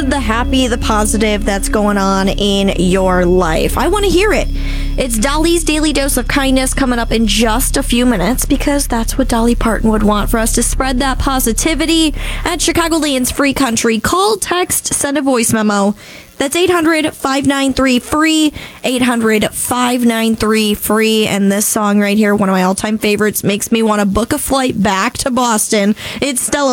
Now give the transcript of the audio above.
of the happy, the positive that's going on in your life. I want to hear it. It's Dolly's Daily Dose of Kindness coming up in just a few minutes, because that's what Dolly Parton would want, for us to spread that positivity at Chicagoland's free country. Call, text, send a voice memo. That's 800-593-FREE, 800-593-FREE. And this song right here, one of my all-time favorites, makes me want to book a flight back to Boston. It's Stella